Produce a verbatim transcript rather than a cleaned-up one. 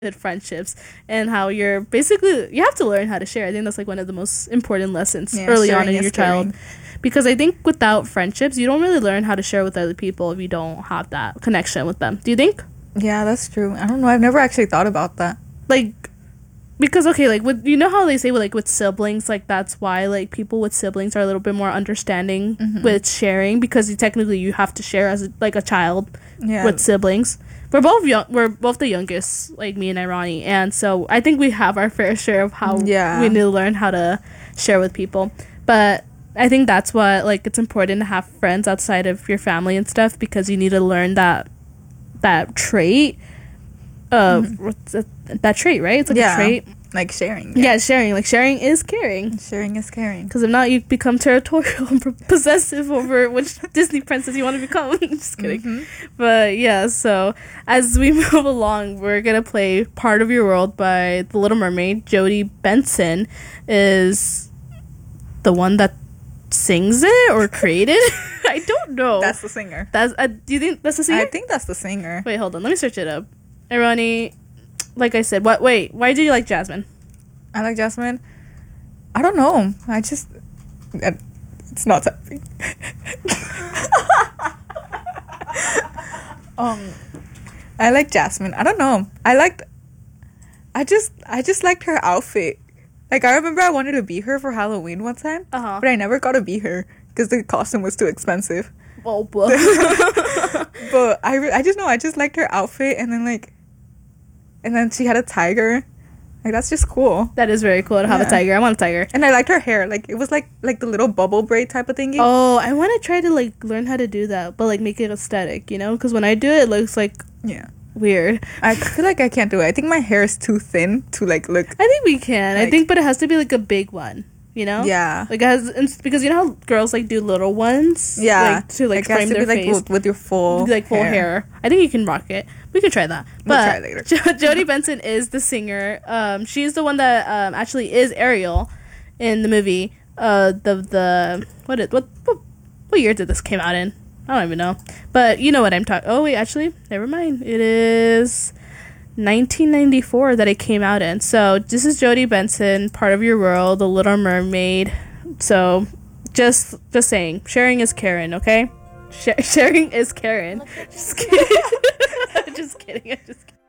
friendships and how you're basically you have to learn how to share. I think that's like one of the most important lessons Yeah, early on sharing in is your caring. child, because I think without friendships you don't really learn how to share with other people if you don't have that connection with them. Do you think? Yeah, that's true. I don't know. I've never actually thought about that. Like, because okay, like with you know how they say with like with siblings, like that's why like people with siblings are a little bit more understanding Mhm. with sharing, because you, technically you have to share as a, like a child Yeah. with siblings. We're both young. We're both the youngest, like me and Irani, and so I think we have our fair share of how Yeah. we need to learn how to share with people. But I think that's what like it's important to have friends outside of your family and stuff, because you need to learn that that trait of what's that, that trait, right? It's like Yeah. a trait. Like sharing. Yeah, sharing. Like sharing is caring. Sharing is caring. Because if not, you become territorial and possessive over which Disney princess you want to become. Just kidding. Mhm. But yeah, so as we move along, we're gonna play "Part of Your World" by The Little Mermaid. Jodie Benson is the one that sings it or created. I don't know. That's the singer. That's. Uh, do you think that's the singer? I think that's the singer. Wait, hold on. Let me search it up. Irani, like I said, what? Wait, why do you like Jasmine? I like Jasmine. I don't know. I just. uh, It's not typing. um, I like Jasmine. I don't know. I liked. I just. I just liked her outfit. Like, I remember I wanted to be her for Halloween one time, Uh huh. but I never got to be her because the costume was too expensive. Oh, blah. But I, re- I just know I just liked her outfit, and then like, and then she had a tiger. Like, that's just cool. That is very cool to have Yeah. a tiger. I want a tiger. And I liked her hair. Like, it was like like the little bubble braid type of thingy. Oh, I want to try to like learn how to do that, but like make it aesthetic, you know? Because when I do it, it looks like Yeah. weird. I feel like I can't do it. I think my hair is too thin to like look. I think we can. I Like- think, but it has to be like a big one, you know? Yeah. Like it has, it's- because you know how girls like do little ones, Yeah. like, to like it has frame to their be like face, with, with your full like full hair. I think you can rock it. We could try that. We'll But try later. Jo- Jodie Benson is the singer. Um, she's the one that um actually is Ariel in the movie. Uh, the the what is what what, what year did this came out in? I don't even know. But you know what I'm talking. Oh wait, actually, never mind. It is nineteen ninety-four that it came out in. So this is Jodie Benson, Part of Your World, The Little Mermaid. So just just saying, sharing is Karen, okay? Sh- sharing is Karen. Just kidding. I'm just kidding. I'm just kidding.